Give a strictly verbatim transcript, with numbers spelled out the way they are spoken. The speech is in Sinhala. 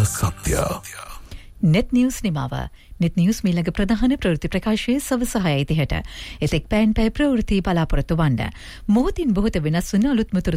සත්‍ය. net news නිමාව. net news මීළඟ ප්‍රධාන ප්‍රවෘත්ති ප්‍රකාශයේ සවස හයයි තිහට. එතෙක් පෑන් පැය ප්‍රවෘත්ති බලාපොරොත්තු වන්න. මොහොතින් බොහෝත වෙනස් වන අලුත්ම